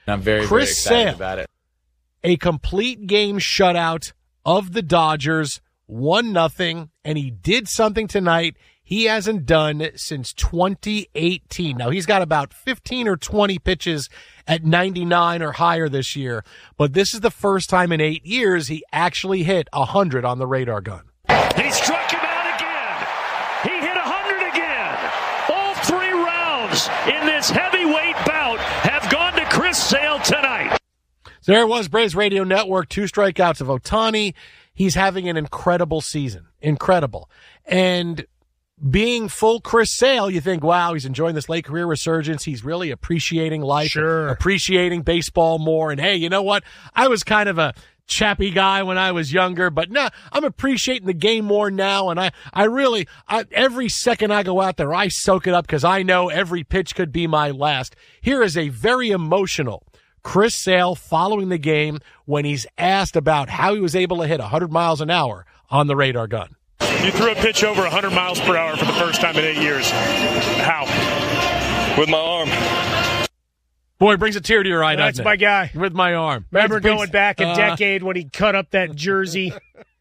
I'm very Chris excited Sale, about it. A complete game shutout of the Dodgers, 1-0, and he did something tonight he hasn't done since 2018. Now, he's got about 15 or 20 pitches at 99 or higher this year, but this is the first time in 8 years he actually hit 100 on the radar gun. He struck him out again. He hit 100 again. All 3 rounds in this heavyweight bout have gone to Chris Sale tonight. So there it was, Braves Radio Network, 2 strikeouts of Ohtani. He's having an incredible season. Incredible. And being full Chris Sale, you think, wow, he's enjoying this late career resurgence. He's really appreciating life, appreciating baseball more. And hey, you know what? I was kind of a chappy guy when I was younger, but no, I'm appreciating the game more now. And I really, every second I go out there, I soak it up because I know every pitch could be my last. Here is a very emotional Chris Sale following the game when he's asked about how he was able to hit 100 miles an hour on the radar gun. You threw a pitch over 100 miles per hour for the first time in 8 years. How? With my arm. Boy, it brings a tear to your eye, doesn't it? That's my guy. With my arm. Remember going back a decade when he cut up that jersey,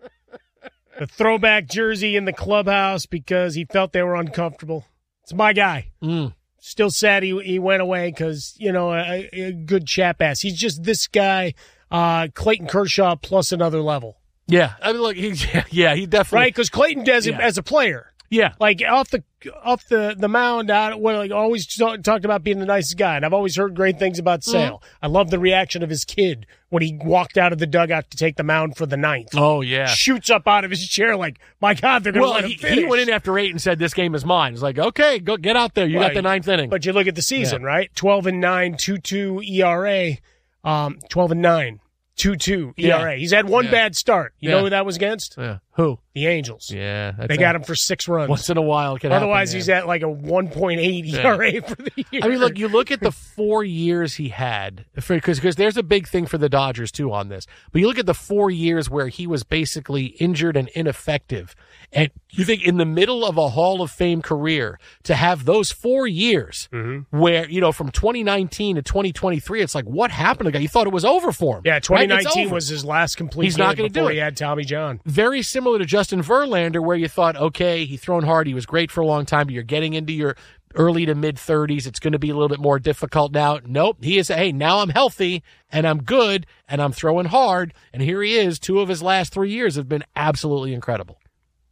the throwback jersey in the clubhouse because he felt they were uncomfortable. It's my guy. Still sad he went away because, you know, a good chap ass. He's just this guy, Clayton Kershaw plus another level. Yeah, I mean, look, he definitely right because Clayton does it as a player. Yeah, like off the mound, always talked about being the nicest guy, and I've always heard great things about Sale. I love the reaction of his kid when he walked out of the dugout to take the mound for the 9th. Oh yeah, shoots up out of his chair like, my God, they're going to let him finish. He went in after 8 and said, "This game is mine." It's like, okay, go get out there. You got the 9th inning. But you look at the season, right? 12-9, 2.2 ERA, 12-9. 2.2 ERA. He's had one bad start. You know who that was against? Yeah. Who? The Angels. Yeah. They got him for 6 runs. Once in a while it can Otherwise, happen, he's at like a 1.8 ERA for the year. I mean, look, you look at the 4 years he had, because there's a big thing for the Dodgers, too, on this. But you look at the 4 years where he was basically injured and ineffective, and you think in the middle of a Hall of Fame career, to have those 4 years where, you know, from 2019 to 2023, it's like, what happened to the guy? You thought it was over for him. Yeah, 2019 was his last complete game before do it. He had Tommy John. Very similar to Justin Verlander, where you thought, okay, he thrown hard, he was great for a long time, but you're getting into your early to mid-30s, it's going to be a little bit more difficult now. Nope, he is, hey, now I'm healthy, and I'm good, and I'm throwing hard, and here he is. 2 of his last 3 years have been absolutely incredible.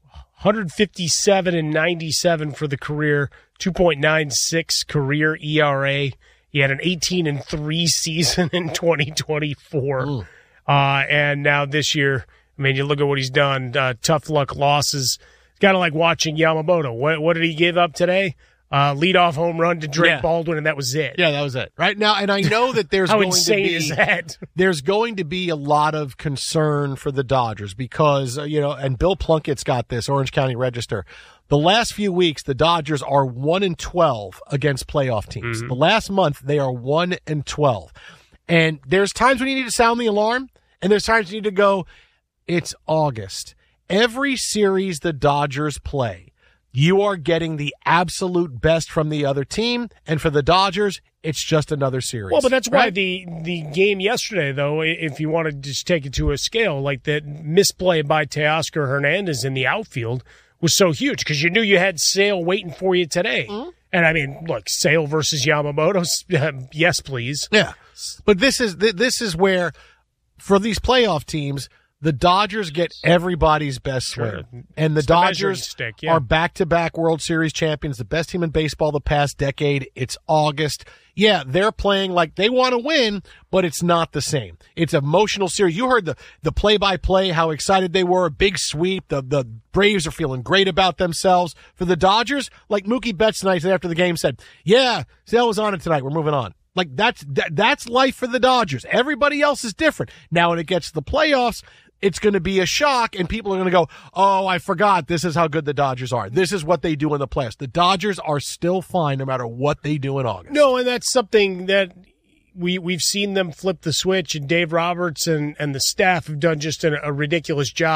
157 and 97 for the career, 2.96 career ERA. He had an 18-3 season in 2024. And now this year, I mean, you look at what he's done, tough luck losses. It's kind of like watching Yamamoto. What did he give up today? Leadoff home run to Drake Baldwin, and that was it. Yeah, that was it. Right now, and I know that there's How going insane to be, is that? There's going to be a lot of concern for the Dodgers because, you know, and Bill Plunkett's got this, Orange County Register. The last few weeks, the Dodgers are 1-12 against playoff teams. The last month, they are 1-12. And there's times when you need to sound the alarm, and there's times you need to go, it's August. Every series the Dodgers play, you are getting the absolute best from the other team, and for the Dodgers, it's just another series. Well, but that's why the game yesterday, though, if you want to just take it to a scale, like that misplay by Teoscar Hernandez in the outfield was so huge because you knew you had Sale waiting for you today. And, I mean, look, Sale versus Yamamoto, yes, please. Yeah, but this is where, for these playoff teams, the Dodgers get everybody's best swing. And the Dodgers are back-to-back World Series champions, the best team in baseball the past decade. It's August. Yeah, they're playing like they want to win, but it's not the same. It's an emotional series. You heard the play-by-play, how excited they were, big sweep. The Braves are feeling great about themselves. For the Dodgers, like Mookie Betts tonight after the game said, yeah, Sale was on it tonight. We're moving on. Like, that's life for the Dodgers. Everybody else is different. Now, when it gets to the playoffs, it's going to be a shock, and people are going to go, oh, I forgot. This is how good the Dodgers are. This is what they do in the playoffs. The Dodgers are still fine no matter what they do in August. No, and that's something that we've seen them flip the switch, and Dave Roberts and the staff have done just a ridiculous job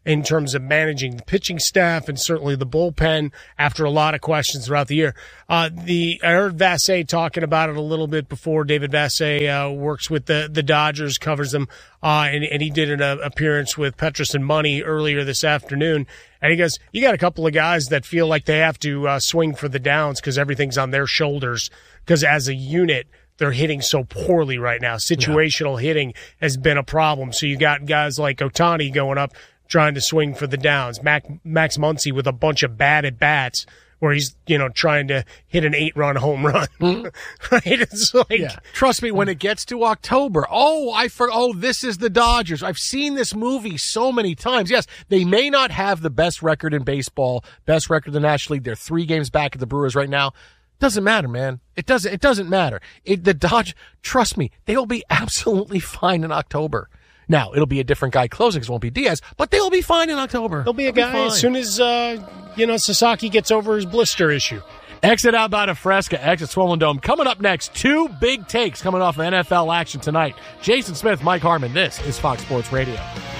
in terms of managing the pitching staff and certainly the bullpen after a lot of questions throughout the year. I heard Vassegh talking about it a little bit before. David Vassegh works with the Dodgers, covers them, and he did an appearance with Petrus and Money earlier this afternoon. And he goes, you got a couple of guys that feel like they have to swing for the downs because everything's on their shoulders, because as a unit, they're hitting so poorly right now. Situational hitting has been a problem. So you got guys like Ohtani going up trying to swing for the downs. Max Muncy with a bunch of bad at-bats where he's, trying to hit an 8-run home run. Right? It's like, trust me, when it gets to October, this is the Dodgers. I've seen this movie so many times. Yes, they may not have the best record in baseball, best record in the National League. They're 3 games back at the Brewers right now. Doesn't matter, man. It doesn't matter. The Dodgers, trust me, they will be absolutely fine in October. Now, it'll be a different guy closing because it won't be Diaz, but they'll be fine in October. There'll be a guy as soon as, Sasaki gets over his blister issue. Exit outbound of Fresca, exit Swollen Dome. Coming up next, 2 big takes coming off of NFL action tonight. Jason Smith, Mike Harmon. This is Fox Sports Radio.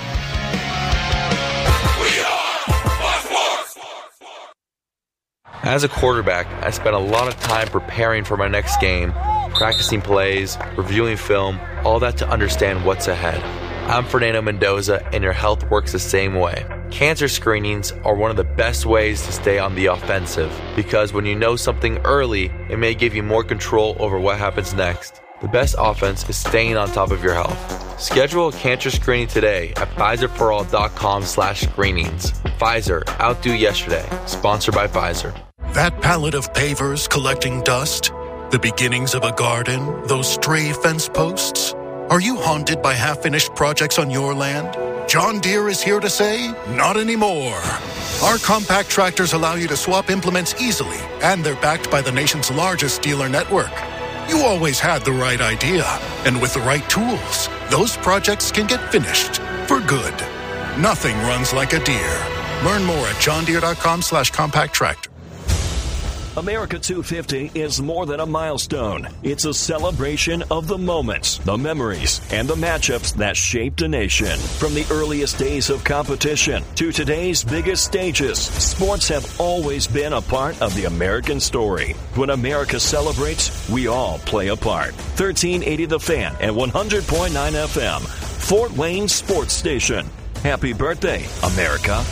As a quarterback, I spent a lot of time preparing for my next game, practicing plays, reviewing film, all that to understand what's ahead. I'm Fernando Mendoza, and your health works the same way. Cancer screenings are one of the best ways to stay on the offensive, because when you know something early, it may give you more control over what happens next. The best offense is staying on top of your health. Schedule a cancer screening today at PfizerForAll.com/screenings. Pfizer, outdo yesterday. Sponsored by Pfizer. That pallet of pavers collecting dust? The beginnings of a garden? Those stray fence posts? Are you haunted by half-finished projects on your land? John Deere is here to say, not anymore. Our compact tractors allow you to swap implements easily, and they're backed by the nation's largest dealer network. You always had the right idea, and with the right tools, those projects can get finished for good. Nothing runs like a Deere. Learn more at johndeere.com/compact tractor. America 250 is more than a milestone. It's a celebration of the moments, the memories, and the matchups that shaped a nation. From the earliest days of competition to today's biggest stages, sports have always been a part of the American story. When America celebrates, we all play a part. 1380 The Fan and 100.9 FM, Fort Wayne Sports Station. Happy birthday, America.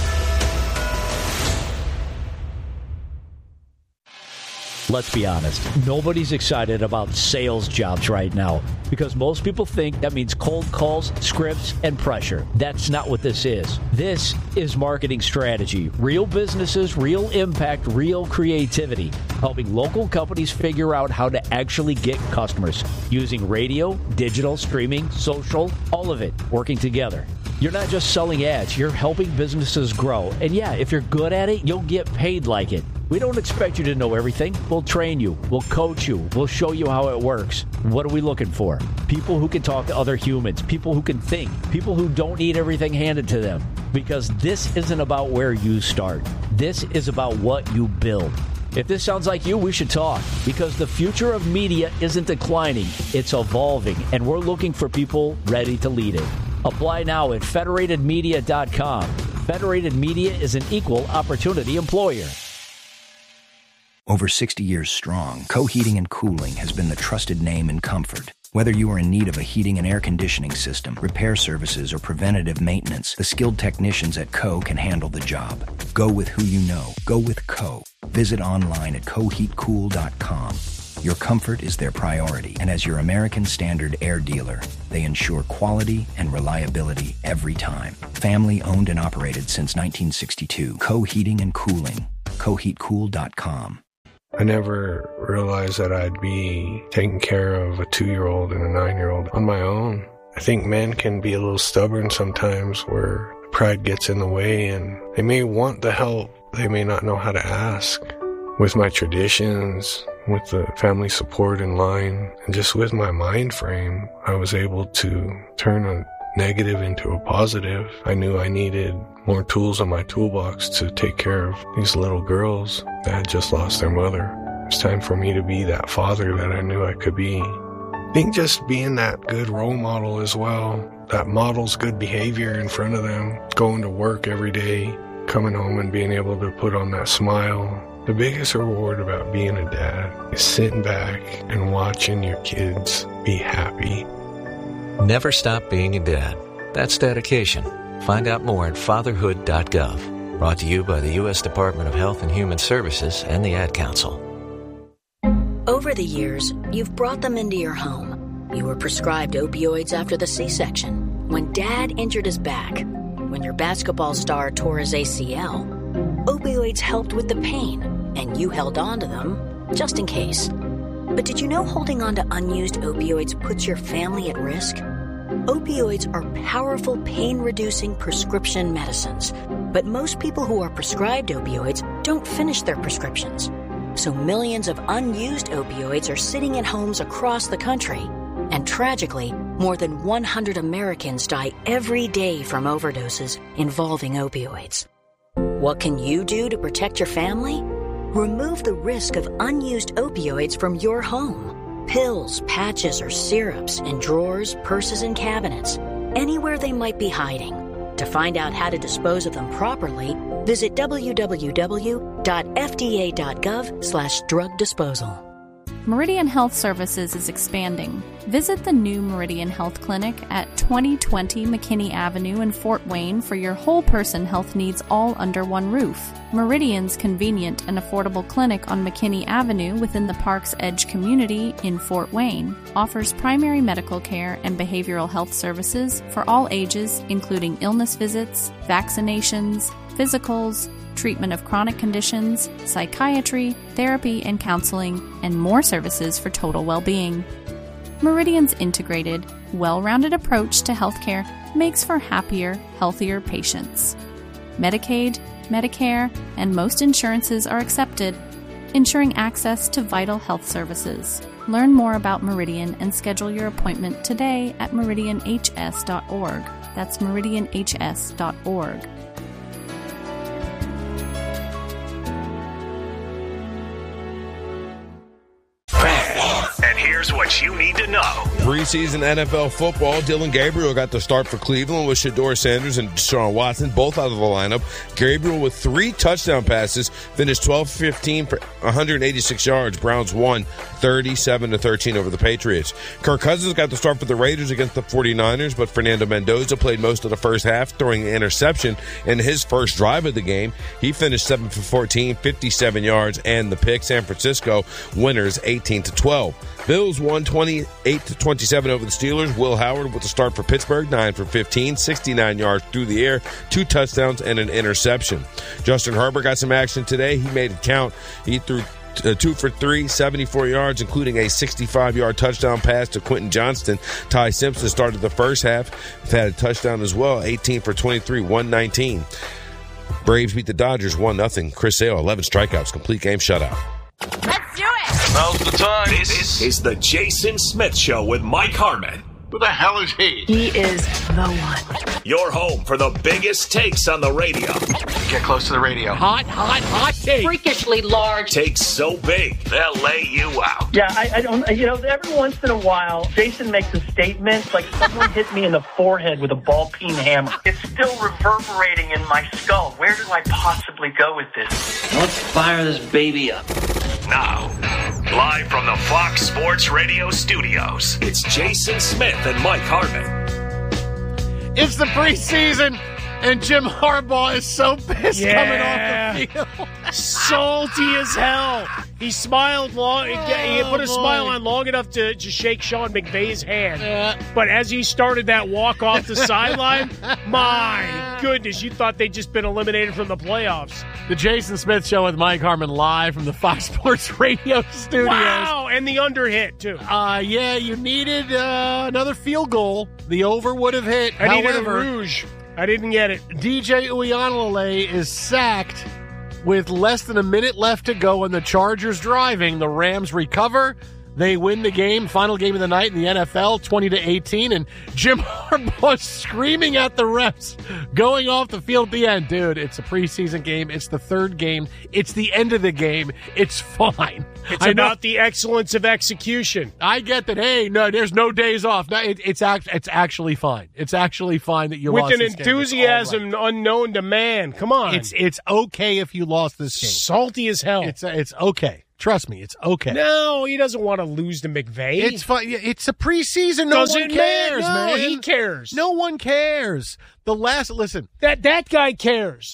Let's be honest, nobody's excited about sales jobs right now because most people think that means cold calls, scripts, and pressure. That's not what this is. This is marketing strategy. Real businesses, real impact, real creativity. Helping local companies figure out how to actually get customers using radio, digital, streaming, social, all of it working together. You're not just selling ads, you're helping businesses grow. And yeah, if you're good at it, you'll get paid like it. We don't expect you to know everything. We'll train you. We'll coach you. We'll show you how it works. What are we looking for? People who can talk to other humans. People who can think. People who don't need everything handed to them. Because this isn't about where you start. This is about what you build. If this sounds like you, we should talk. Because the future of media isn't declining. It's evolving. And we're looking for people ready to lead it. Apply now at federatedmedia.com. Federated Media is an equal opportunity employer. Over 60 years strong, Co Heating and Cooling has been the trusted name in comfort. Whether you are in need of a heating and air conditioning system, repair services, or preventative maintenance, the skilled technicians at Co can handle the job. Go with who you know. Go with Co. Visit online at coheatcool.com. Your comfort is their priority, and as your American Standard air dealer, they ensure quality and reliability every time. Family owned and operated since 1962. Co Heating and Cooling. coheatcool.com. I never realized that I'd be taking care of a 2-year-old and a 9-year-old on my own. I think men can be a little stubborn sometimes where pride gets in the way and they may want the help. They may not know how to ask. With my traditions, with the family support in line, and just with my mind frame, I was able to turn a negative into a positive. I knew I needed more tools in my toolbox to take care of these little girls that had just lost their mother. It's time for me to be that father that I knew I could be. I think just being that good role model as well, that models good behavior in front of them, going to work every day, coming home and being able to put on that smile. The biggest reward about being a dad is sitting back and watching your kids be happy. Never stop being a dad. That's dedication. Find out more at fatherhood.gov. Brought to you by the U.S. Department of Health and Human Services and the Ad Council. Over the years, you've brought them into your home. You were prescribed opioids after the C-section, when Dad injured his back, when your basketball star tore his ACL. Opioids helped with the pain, and you held on to them just in case. But did you know holding on to unused opioids puts your family at risk? Opioids are powerful pain-reducing prescription medicines, but most people who are prescribed opioids don't finish their prescriptions. So millions of unused opioids are sitting in homes across the country. And tragically, more than 100 Americans die every day from overdoses involving opioids. What can you do to protect your family? Remove the risk of unused opioids from your home. Pills, patches, or syrups in drawers, purses, and cabinets, anywhere they might be hiding. To find out how to dispose of them properly, visit www.fda.gov/drug disposal. Meridian Health Services is expanding. Visit the new Meridian Health Clinic at 2020 McKinney Avenue in Fort Wayne for your whole person health needs all under one roof. Meridian's convenient and affordable clinic on McKinney Avenue within the Park's Edge community in Fort Wayne offers primary medical care and behavioral health services for all ages, including illness visits, vaccinations, physicals, treatment of chronic conditions, psychiatry, therapy and counseling, and more services for total well-being. Meridian's integrated, well-rounded approach to healthcare makes for happier, healthier patients. Medicaid, Medicare, and most insurances are accepted, ensuring access to vital health services. Learn more about Meridian and schedule your appointment today at meridianhs.org. That's meridianhs.org. And here's what you need to know. Preseason NFL football, Dylan Gabriel got the start for Cleveland with Shedeur Sanders and Deshaun Watson, both out of the lineup. Gabriel with 3 touchdown passes, finished 12-15 for 186 yards. Browns won 37-13 over the Patriots. Kirk Cousins got the start for the Raiders against the 49ers, but Fernando Mendoza played most of the first half, throwing an interception in his first drive of the game. He finished 7 for 14, 57 yards, and the pick. San Francisco winners 18-12. Bills won 28-27 over the Steelers. Will Howard with the start for Pittsburgh, 9 for 15, 69 yards through the air, 2 touchdowns and an interception. Justin Herbert got some action today. He made it count. He threw 2 for 3, 74 yards, including a 65-yard touchdown pass to Quentin Johnston. Ty Simpson started the first half. Had a touchdown as well, 18 for 23, 119. Braves beat the Dodgers 1-0. Chris Sale, 11 strikeouts, complete game shutout. Let's do it! Now's the time. This is the Jason Smith Show with Mike Harmon. Who the hell is he? He is the one. Your home for the biggest takes on the radio. Get close to the radio. Hot take. Freakishly large. Takes so big, they'll lay you out. Yeah, I don't, every once in a while, Jason makes a statement like someone hit me in the forehead with a ball-peen hammer. It's still reverberating in my skull. Where do I possibly go with this? Let's fire this baby up. Now, live from the Fox Sports Radio studios, it's Jason Smith and Mike Harmon. It's the preseason, and Jim Harbaugh is so pissed coming off the field. Salty as hell. He smiled long. He put a smile on long enough to shake Sean McVay's hand. Yeah. But as he started that walk off the sideline, my goodness, you thought they'd just been eliminated from the playoffs. The Jason Smith Show with Mike Harmon live from the Fox Sports Radio studios. Wow, and the under hit, too. Yeah, you needed another field goal. The over would have hit. I needed a rouge. I didn't get it. DJ Uiagalelei is sacked with less than a minute left to go and the Chargers driving. The Rams recover. They win the game, final game of the night in the NFL, 20-18, and Jim Harbaugh screaming at the refs, going off the field at the end. Dude, it's a preseason game. It's the third game. It's the end of the game. It's fine. It's about the excellence of execution. I get that. Hey, no, there's no days off. No, it's actually fine. It's actually fine that you lost this game. With an enthusiasm unknown to man. Come on. It's okay if you lost this game. Salty as hell. It's okay. Trust me, it's okay. No, he doesn't want to lose to McVay. It's fine. It's a preseason. No one cares, man. He cares. No one cares. Listen. That guy cares.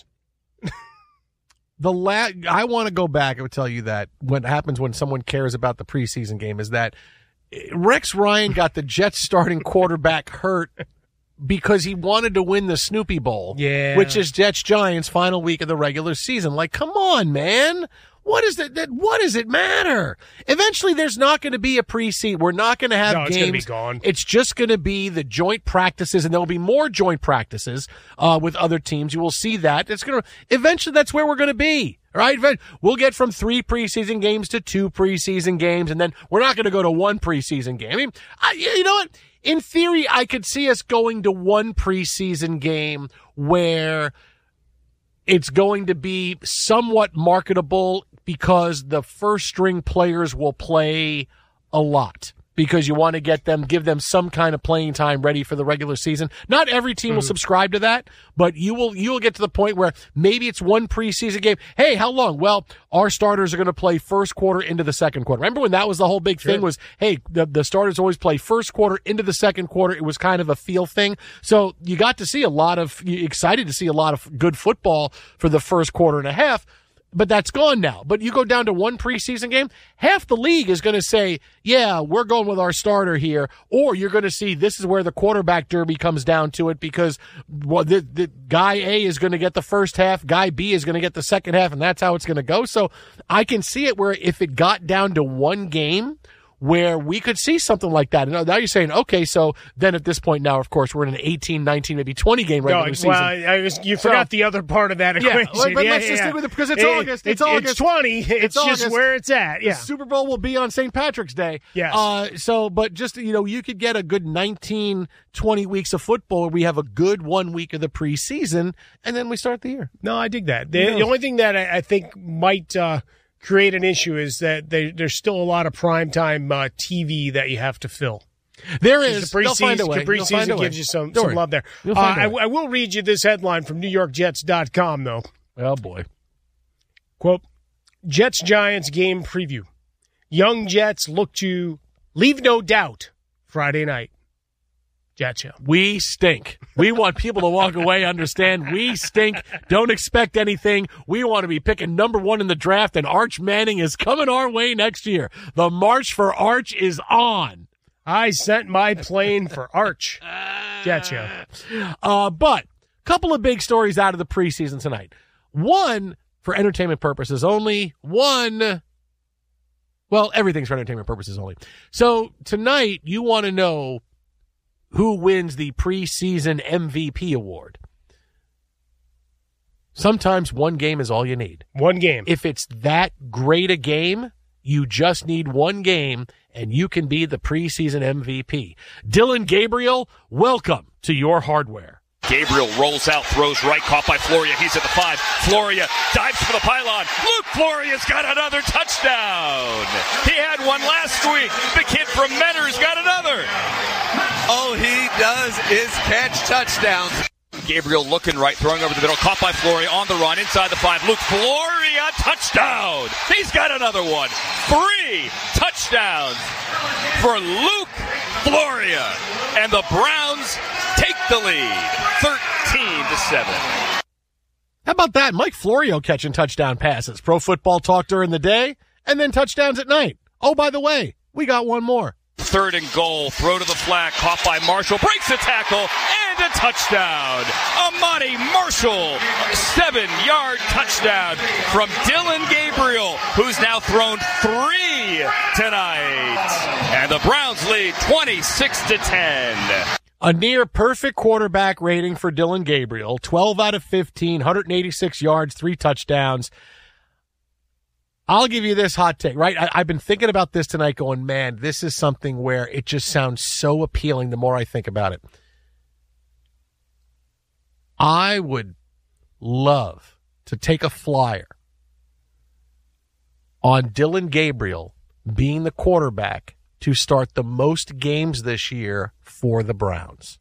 I want to go back and tell you that what happens when someone cares about the preseason game is that Rex Ryan got the Jets starting quarterback hurt because he wanted to win the Snoopy Bowl, which is Jets-Giants final week of the regular season. Like, come on, man. What does it matter? Eventually, there's not going to be a preseason. We're not going to have games. It's going to be gone. It's just going to be the joint practices, and there will be more joint practices with other teams. You will see that. Eventually, that's where we're going to be. Right? We'll get from 3 preseason games to 2 preseason games, and then we're not going to go to 1 preseason game. I mean, you know what? In theory, I could see us going to 1 preseason game where it's going to be somewhat marketable because the first string players will play a lot because you want to give them some kind of playing time ready for the regular season. Not every team will subscribe to that, but you will get to the point where maybe it's 1 preseason game. Hey, how long? Well, our starters are going to play first quarter into the second quarter. Remember when that was the whole big thing was, hey, the starters always play first quarter into the second quarter. It was kind of a feel thing. So you got to see excited to see a lot of good football for the first quarter and a half. But that's gone now. But you go down to 1 preseason game, half the league is going to say, yeah, we're going with our starter here. Or you're going to see this is where the quarterback derby comes down to it because the guy A is going to get the first half, guy B is going to get the second half, and that's how it's going to go. So I can see it where if it got down to 1 game, where we could see something like that. And now you're saying, okay, so then at this point now, of course, we're in an 18, 19, maybe 20 game regular season. Well, you forgot the other part of that equation. But let's just stick with it because it's August. It's August. It's 20. It's just August. Where it's at. Yeah. The Super Bowl will be on St. Patrick's Day. Yes. But just, you could get a good 19, 20 weeks of football where we have a good 1 week of the preseason, and then we start the year. No, I dig that. The only thing that I think might create an issue is that there's still a lot of primetime TV that you have to fill. There is. The preseason gives you some love there. I will read you this headline from NewYorkJets.com, though. Oh, boy. Quote, Jets-Giants game preview. Young Jets look to leave no doubt Friday night. Jet Show. We stink. We want people to walk away, understand we stink. Don't expect anything. We want to be picking number 1 in the draft, and Arch Manning is coming our way next year. The march for Arch is on. I sent my plane for Arch. Jet Show. But a couple of big stories out of the preseason tonight. One, for entertainment purposes only. One, well, everything's for entertainment purposes only. So tonight, you want to know who wins the preseason MVP award. Sometimes 1 game is all you need. 1 game. If it's that great a game, you just need 1 game, and you can be the preseason MVP. Dillon Gabriel, welcome to your hardware. Gabriel rolls out, throws right, caught by Floria. He's at the 5. Floria dives for the pylon. Luke Floria's got another touchdown. He had one last week. The kid from Mentor's got another. All he does is catch touchdowns. Gabriel looking right, throwing over the middle, caught by Floria on the run, inside the 5. Luke Floria, touchdown. He's got another one. 3 touchdowns for Luke Floria. And the Browns take the lead, 13-7. How about that? Mike Florio catching touchdown passes. Pro Football Talk during the day, and then touchdowns at night. Oh, by the way, we got one more. 3rd and goal, throw to the flat, caught by Marshall, breaks the tackle, and a touchdown. Amani Marshall, 7-yard touchdown from Dillon Gabriel, who's now thrown 3 tonight. And the Browns lead 26-10. A near perfect quarterback rating for Dillon Gabriel, 12 out of 15, 186 yards, 3 touchdowns. I'll give you this hot take, right? I've been thinking about this tonight going, man, this is something where it just sounds so appealing the more I think about it. I would love to take a flyer on Dillon Gabriel being the quarterback to start the most games this year for the Browns.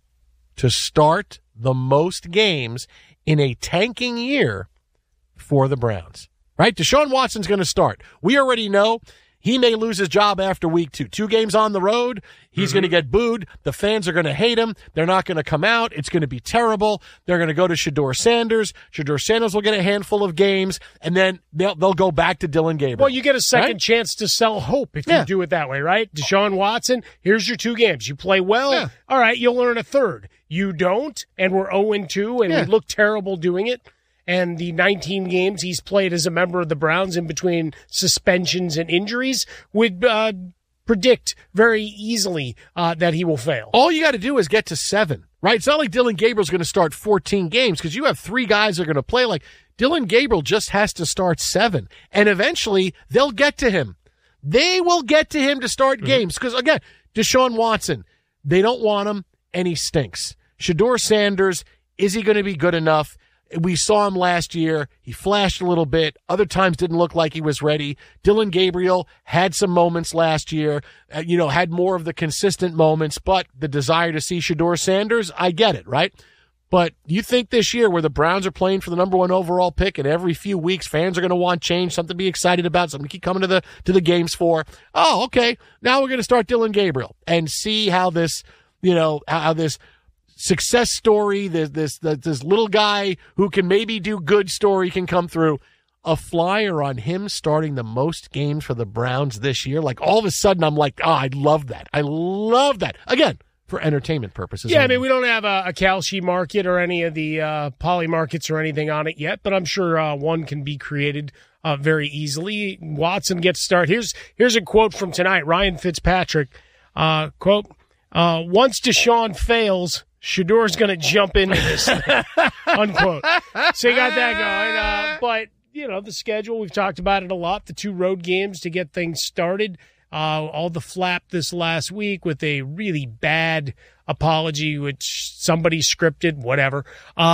To start the most games in a tanking year for the Browns. Right? Deshaun Watson's going to start. We already know he may lose his job after week 2. 2 games on the road. He's going to get booed. The fans are going to hate him. They're not going to come out. It's going to be terrible. They're going to go to Shedeur Sanders. Shedeur Sanders will get a handful of games, and then they'll go back to Dillon Gabriel. Well, you get a second chance to sell hope if you do it that way, right? Deshaun Watson, here's your 2 games. You play well, all right, you'll earn a third. You don't, and we're 0-2, and we look terrible doing it. And the 19 games he's played as a member of the Browns in between suspensions and injuries would predict very easily that he will fail. All you got to do is get to 7, right? It's not like Dillon Gabriel's going to start 14 games because you have 3 guys that are going to play. Like Dillon Gabriel just has to start 7, and eventually they'll get to him. They will get to him to start games because, again, Deshaun Watson, they don't want him, and he stinks. Shedeur Sanders, is he going to be good enough? We saw him last year. He flashed a little bit. Other times didn't look like he was ready. Dillon Gabriel had some moments last year, had more of the consistent moments, but the desire to see Shedeur Sanders, I get it, right? But you think this year where the Browns are playing for the number 1 overall pick and every few weeks fans are going to want change, something to be excited about, something to keep coming to the games for. Oh, okay. Now we're going to start Dillon Gabriel and see how this, how this success story, this little guy who can maybe do good story can come through. A flyer on him starting the most games for the Browns this year. Like all of a sudden I'm like, I love that. I love that. Again, for entertainment purposes. Yeah, I mean, we don't have a Kalshi market or any of the poly markets or anything on it yet, but I'm sure one can be created very easily. Watson gets started. Here's a quote from tonight. Ryan Fitzpatrick, quote, once Deshaun fails, Shedeur's going to jump into this, unquote. So you got that going. But, the schedule, we've talked about it a lot, the 2 road games to get things started. All the flap this last week with a really bad apology, which somebody scripted, whatever,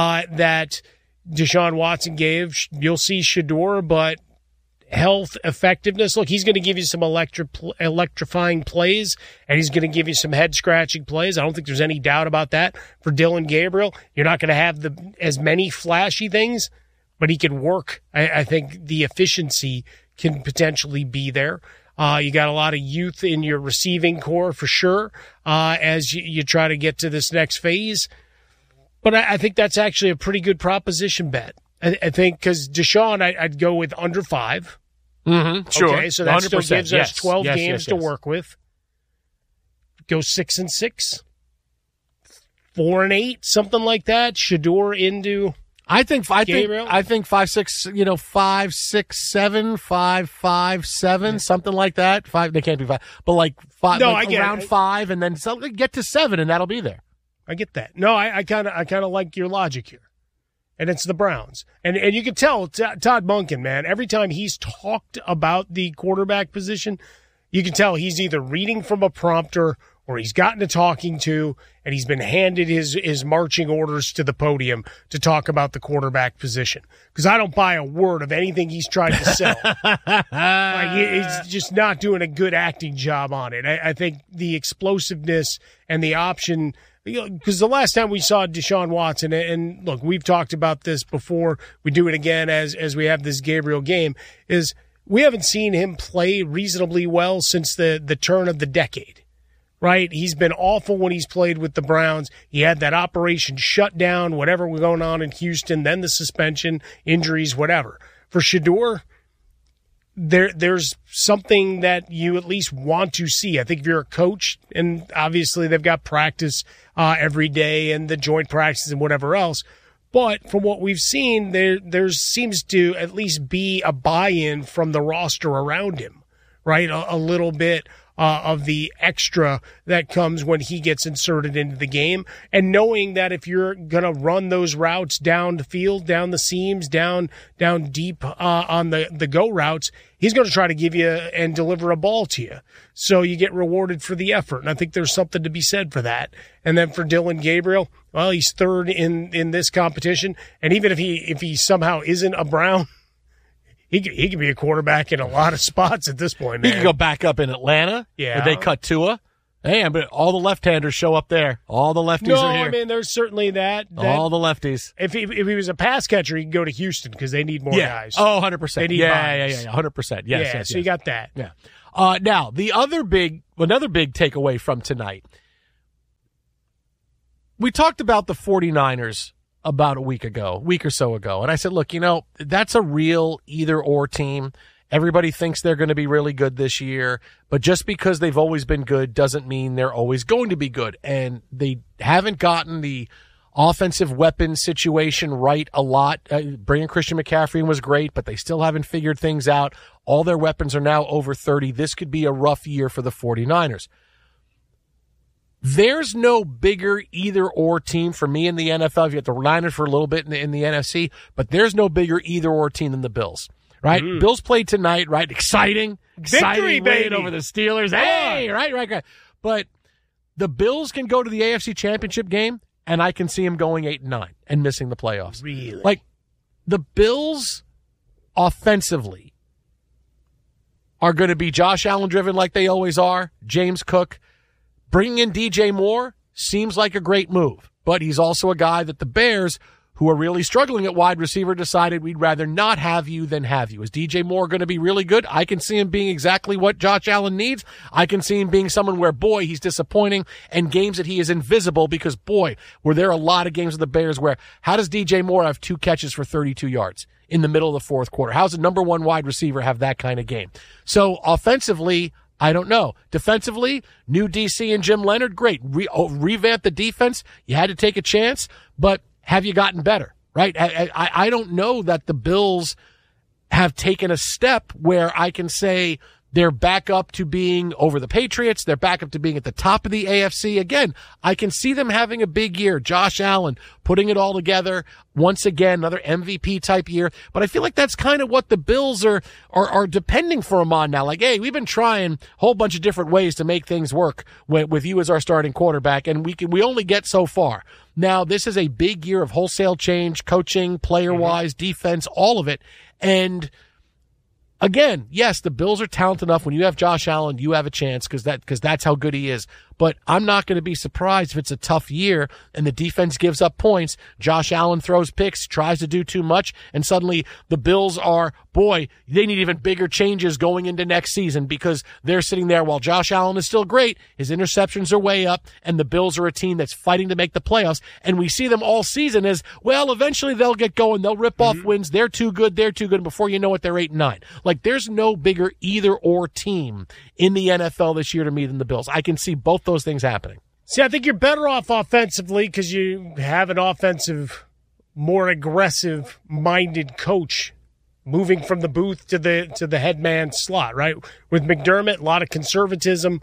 that Deshaun Watson gave. You'll see Shedeur, but health, effectiveness. Look, he's going to give you some electrifying plays, and he's going to give you some head-scratching plays. I don't think there's any doubt about that. For Dillon Gabriel, you're not going to have as many flashy things, but he can work. I think the efficiency can potentially be there. You got a lot of youth in your receiving core for sure as you try to get to this next phase. But I think that's actually a pretty good proposition bet. I think because Deshaun, I'd go with under 5. Mm-hmm, sure. Okay, so that still gives us 12 games to work with. Go 6-6, 4-8, something like that. Shedeur into Gabriel. I think 5, 6, 5, 6, 7, 5, 5, 7, something like that. 5, they can't be 5, but like 5, no, like around 5, and then get to 7, and that'll be there. I get that. No, I kind of like your logic here. And it's the Browns. And you can tell Todd Monken, man, every time he's talked about the quarterback position, you can tell he's either reading from a prompter or he's gotten a talking to, and he's been handed his marching orders to the podium to talk about the quarterback position. Because I don't buy a word of anything he's trying to sell. He's just not doing a good acting job on it. I think the explosiveness and the option, because the last time we saw Deshaun Watson, and look, we've talked about this before, we do it again as we have this Gabriel game, is we haven't seen him play reasonably well since the turn of the decade. Right? He's been awful when he's played with the Browns. He had that operation shut down, whatever was going on in Houston, then the suspension, injuries, whatever. For Shedeur, there's something that you at least want to see. I think if you're a coach, and obviously they've got practice every day and the joint practices and whatever else, but from what we've seen, there seems to at least be a buy-in from the roster around him, right? A little bit of the extra that comes when he gets inserted into the game, and knowing that if you're going to run those routes down the field, down the seams, down deep on the go routes, he's going to try to give you and deliver a ball to you. So you get rewarded for the effort, and I think there's something to be said for that. And then for Dillon Gabriel, well, he's third in this competition, and even if he somehow isn't a Brown, he could be a quarterback in a lot of spots at this point, man. He could go back up in Atlanta. Yeah. Where they cut Tua. Hey, but all the left-handers show up there. All the lefties are here. No, I mean, there's certainly that. All the lefties. If he was a pass catcher, he could go to Houston because they need more guys. Oh, 100%. They need bodies. 100%. Yes, so you got that. Yeah. Now, another big takeaway from tonight. We talked about the 49ers about a week or so ago. And I said, look, that's a real either-or team. Everybody thinks they're going to be really good this year, but just because they've always been good doesn't mean they're always going to be good. And they haven't gotten the offensive weapon situation right a lot. Bringing Christian McCaffrey in was great, but they still haven't figured things out. All their weapons are now over 30. This could be a rough year for the 49ers. There's no bigger either-or team for me in the NFL. You get the Niners for a little bit in the NFC, but there's no bigger either-or team than the Bills, right? Bills played tonight, right? Exciting Victory, win over the Steelers. Hey, right. But the Bills can go to the AFC Championship game, and I can see them going 8-9 and missing the playoffs. Really? Like, the Bills offensively are going to be Josh Allen driven like they always are, James Cook. Bringing in DJ Moore seems like a great move, but he's also a guy that the Bears, who are really struggling at wide receiver, decided we'd rather not have you than have you. Is DJ Moore going to be really good? I can see him being exactly what Josh Allen needs. I can see him being someone where, boy, he's disappointing, and games that he is invisible because, boy, were there a lot of games with the Bears where how does DJ Moore have 2 catches for 32 yards in the middle of the fourth quarter? How's the number one wide receiver have that kind of game? So offensively, I don't know. Defensively, new DC and Jim Leonard, great. Revamp the defense. You had to take a chance, but have you gotten better, right? I don't know that the Bills have taken a step where I can say they're back up to being over the Patriots. They're back up to being at the top of the AFC. Again, I can see them having a big year. Josh Allen putting it all together. Once again, another MVP type year. But I feel like that's kind of what the Bills are depending for him on now. Like, hey, we've been trying a whole bunch of different ways to make things work with you as our starting quarterback, and we only get so far. Now, this is a big year of wholesale change, coaching, player-wise, defense, all of it. And again, yes, the Bills are talented enough. When you have Josh Allen, you have a chance because that's how good he is. But I'm not going to be surprised if it's a tough year and the defense gives up points. Josh Allen throws picks, tries to do too much, and suddenly the Bills are, boy, they need even bigger changes going into next season because they're sitting there while Josh Allen is still great. His interceptions are way up, and the Bills are a team that's fighting to make the playoffs. And we see them all season as, well, eventually they'll get going. They'll rip off wins. They're too good. And before you know it, they're 8-9. Like, there's no bigger either-or team in the NFL this year to me than the Bills. I can see both those things happening. See, I think you're better off offensively because you have an offensive, more aggressive-minded coach moving from the booth to the head man slot, right? With McDermott, a lot of conservatism,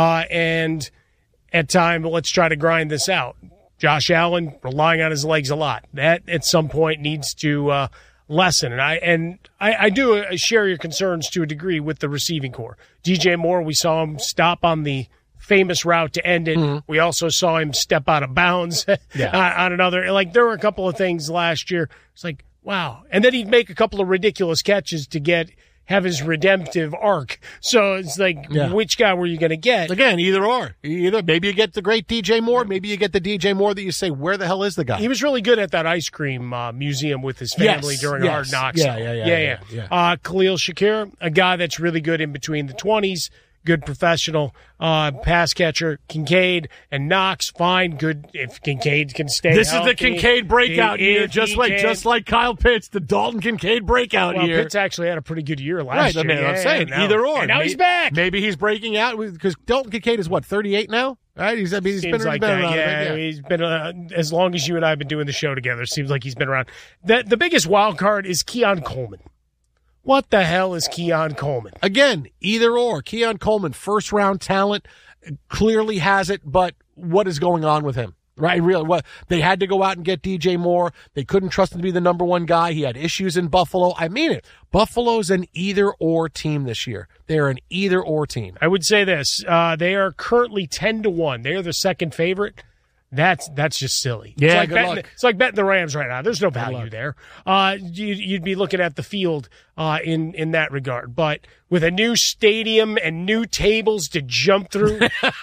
and at time, let's try to grind this out. Josh Allen relying on his legs a lot. That at some point needs to lessen. And I do share your concerns to a degree with the receiving core. DJ Moore, we saw him stop on the famous route to end it. Mm-hmm. We also saw him step out of bounds on another. Like, there were a couple of things last year. It's like, wow. And then he'd make a couple of ridiculous catches to have his redemptive arc. So it's like, which guy were you going to get? Again, either or. Maybe you get the great DJ Moore. Maybe you get the DJ Moore that you say, where the hell is the guy? He was really good at that ice cream museum with his family during Hard Knocks. Yeah. Khalil Shakir, a guy that's really good in between the 20s. Good professional pass catcher. Kincaid and Knox, fine. Good if Kincaid can stay This healthy. Is the Kincaid breakout year, just like Kyle Pitts, the Dalton Kincaid breakout year. Pitts actually had a pretty good year last year. Right, I'm saying, either or. And now he's back. Maybe he's breaking out because Dalton Kincaid is, 38 now? Right? He's been like around. Yeah, he's been as long as you and I have been doing the show together. Seems like he's been around. The biggest wild card is Keon Coleman. What the hell is Keon Coleman? Again, either or. Keon Coleman, first-round talent, clearly has it, but what is going on with him? Right? Really, what they had to go out and get DJ Moore. They couldn't trust him to be the number one guy. He had issues in Buffalo. I mean it. Buffalo's an either-or team this year. They're an either-or team. I would say this. They are currently 10-1. They are the second favorite. That's just silly. Yeah, it's like betting the Rams right now. There's no value there. You'd be looking at the field in that regard. But with a new stadium and new tables to jump through,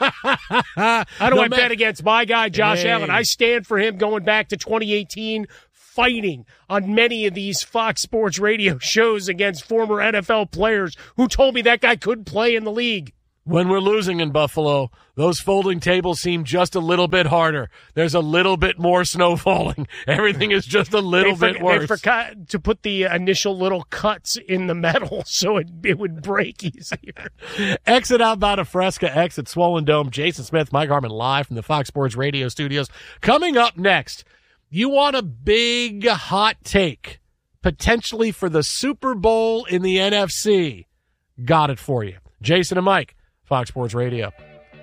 how do I bet against my guy, Josh Allen? I stand for him going back to 2018, fighting on many of these Fox Sports Radio shows against former NFL players who told me that guy couldn't play in the league. When we're losing in Buffalo, those folding tables seem just a little bit harder. There's a little bit more snow falling. Everything is just a little bit worse. They forgot to put the initial little cuts in the metal so it would break easier. Exit outbound of Fresca, exit Swollen Dome. Jason Smith, Mike Harmon live from the Fox Sports Radio studios. Coming up next, you want a big hot take, potentially for the Super Bowl in the NFC. Got it for you. Jason and Mike. Fox Sports Radio.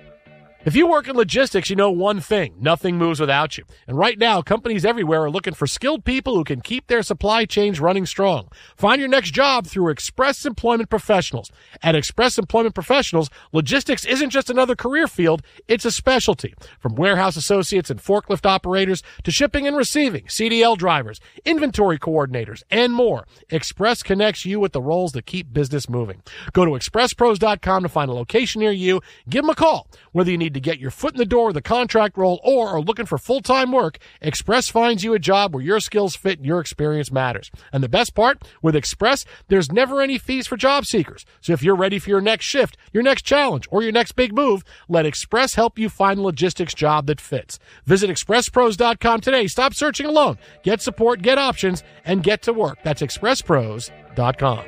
If you work in logistics, you know one thing. Nothing moves without you. And right now, companies everywhere are looking for skilled people who can keep their supply chains running strong. Find your next job through Express Employment Professionals. At Express Employment Professionals, logistics isn't just another career field, it's a specialty. From warehouse associates and forklift operators to shipping and receiving, CDL drivers, inventory coordinators, and more, Express connects you with the roles that keep business moving. Go to expresspros.com to find a location near you. Give them a call. Whether you need to get your foot in the door with a contract role or are looking for full-time work, Express finds you a job where your skills fit and your experience matters. And the best part, with Express, there's never any fees for job seekers. So if you're ready for your next shift, your next challenge, or your next big move, let Express help you find a logistics job that fits. Visit expresspros.com today. Stop searching alone. Get support, get options, and get to work. That's expresspros.com.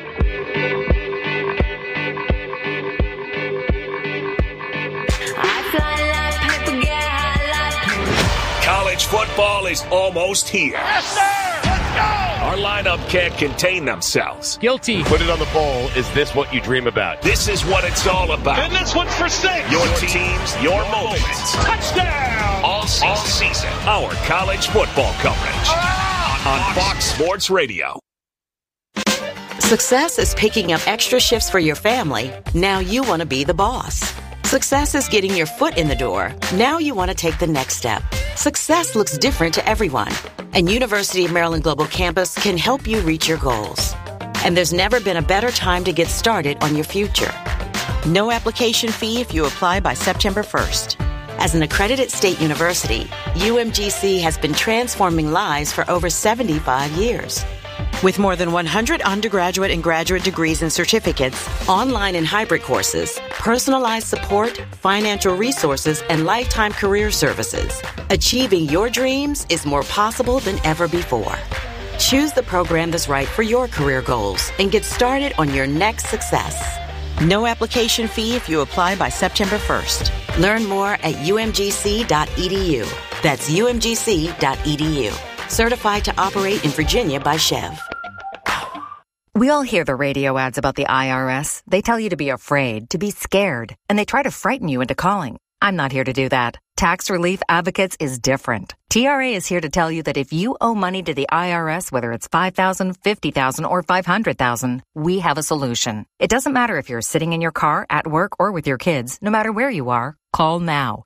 College football is almost here. Yes, sir! Let's go! Our lineup can't contain themselves. Guilty. Put it on the poll. Is this what you dream about? This is what it's all about. And this one's for 6. Your teams, your moments. Touchdown! All season. Our college football coverage on Fox Sports Radio. Success is picking up extra shifts for your family. Now you want to be the boss. Success is getting your foot in the door. Now you want to take the next step. Success looks different to everyone, and University of Maryland Global Campus can help you reach your goals. And there's never been a better time to get started on your future. No application fee if you apply by September 1st. As an accredited state university, UMGC has been transforming lives for over 75 years. With more than 100 undergraduate and graduate degrees and certificates, online and hybrid courses, personalized support, financial resources, and lifetime career services, achieving your dreams is more possible than ever before. Choose the program that's right for your career goals and get started on your next success. No application fee if you apply by September 1st. Learn more at umgc.edu. That's umgc.edu. Certified to operate in Virginia by Chev. We all hear the radio ads about the IRS. They tell you to be afraid, to be scared, and they try to frighten you into calling. I'm not here to do that. Tax Relief Advocates is different. TRA is here to tell you that if you owe money to the IRS, whether it's $5,000, $50,000, or $500,000, we have a solution. It doesn't matter if you're sitting in your car, at work, or with your kids. No matter where you are, call now.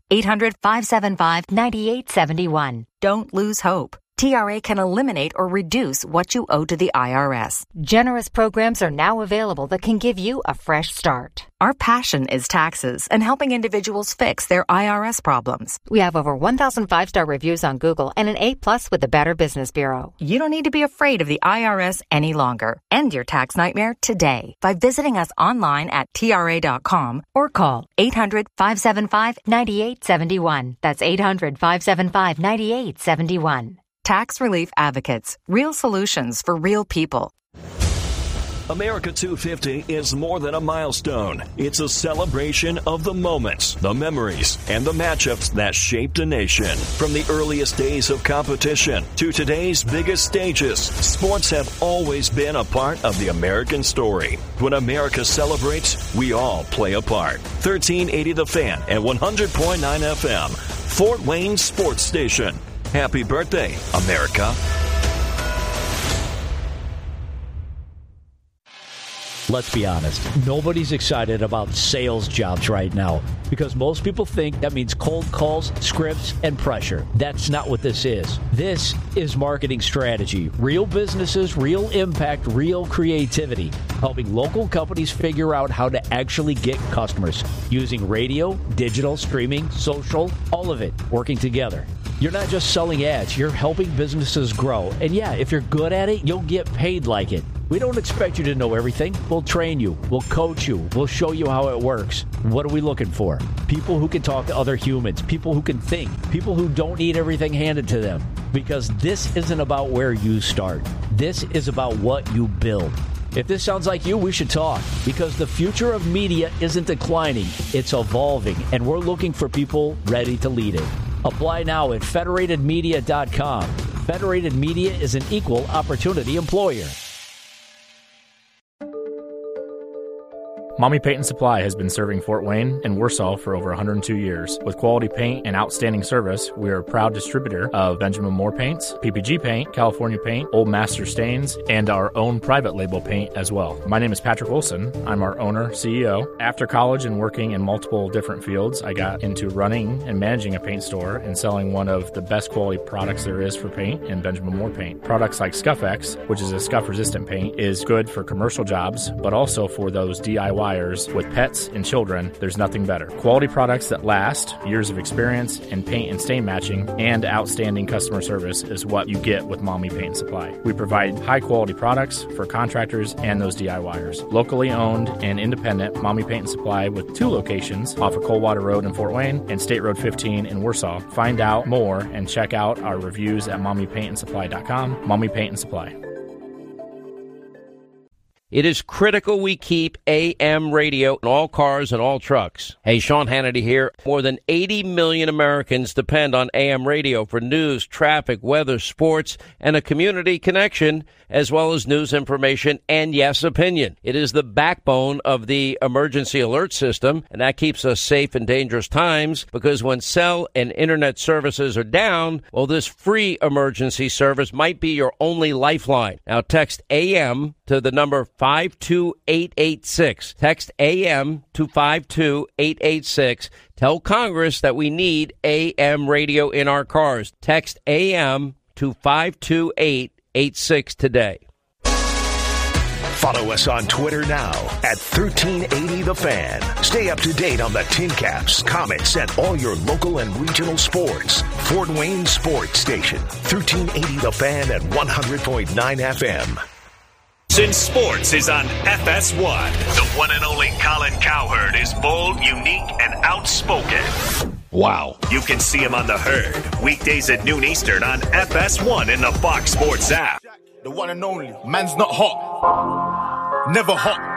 800-575-9871. Don't lose hope. TRA can eliminate or reduce what you owe to the IRS. Generous programs are now available that can give you a fresh start. Our passion is taxes and helping individuals fix their IRS problems. We have over 1,000 5-star reviews on Google and an A+ with the Better Business Bureau. You don't need to be afraid of the IRS any longer. End your tax nightmare today by visiting us online at TRA.com or call 800-575-9871. That's 800-575-9871. Tax Relief Advocates. Real solutions for real people. America 250 is more than a milestone. It's a celebration of the moments, the memories, and the matchups that shaped a nation. From the earliest days of competition to today's biggest stages, sports have always been a part of the American story. When America celebrates, we all play a part. 1380 The Fan and 100.9 FM, Fort Wayne Sports Station. Happy birthday, America. Let's be honest, nobody's excited about sales jobs right now because most people think that means cold calls, scripts, and pressure. That's not what this is. This is marketing strategy. Real businesses, real impact, real creativity. Helping local companies figure out how to actually get customers using radio, digital, streaming, social, all of it working together. You're not just selling ads, you're helping businesses grow. And yeah, if you're good at it, you'll get paid like it. We don't expect you to know everything. We'll train you. We'll coach you. We'll show you how it works. What are we looking for? People who can talk to other humans. People who can think. People who don't need everything handed to them. Because this isn't about where you start. This is about what you build. If this sounds like you, we should talk. Because the future of media isn't declining. It's evolving. And we're looking for people ready to lead it. Apply now at federatedmedia.com. Federated Media is an equal opportunity employer. Mommy Paint and Supply has been serving Fort Wayne and Warsaw for over 102 years. With quality paint and outstanding service, we are a proud distributor of Benjamin Moore paints, PPG paint, California paint, Old Master stains, and our own private label paint as well. My name is Patrick Wilson. I'm our owner, CEO. After college and working in multiple different fields, I got into running and managing a paint store and selling one of the best quality products there is for paint in Benjamin Moore paint. Products like Scuff-X, which is a scuff-resistant paint, is good for commercial jobs, but also for those DIY with pets and children. There's nothing better. Quality products that last, years of experience in paint and stain matching, and outstanding customer service is what you get with Mommy Paint and Supply. We provide high quality products for contractors and those DIYers. Locally owned and independent Mommy Paint and Supply with 2 locations off of Coldwater Road in Fort Wayne and State Road 15 in Warsaw. Find out more and check out our reviews at mommypaintandsupply.com. Mommy Paint and Supply. It is critical we keep AM radio in all cars and all trucks. Hey, Sean Hannity here. More than 80 million Americans depend on AM radio for news, traffic, weather, sports, and a community connection, as well as news information and, yes, opinion. It is the backbone of the emergency alert system, and that keeps us safe in dangerous times because when cell and internet services are down, well, this free emergency service might be your only lifeline. Now, text AM to the number 52886. Text AM to 52886. Tell Congress that we need AM radio in our cars. Text AM to 52886 today. Follow us on Twitter now at 1380 The Fan. Stay up to date on the Tin Caps, Comets, and all your local and regional sports. Fort Wayne Sports Station, 1380 The Fan at 100.9 FM. Since sports is on FS1, the one and only Colin Cowherd is bold, unique, and outspoken. Wow. You can see him on The Herd, weekdays at noon Eastern on FS1 in the Fox Sports app. The one and only. Man's not hot. Never hot.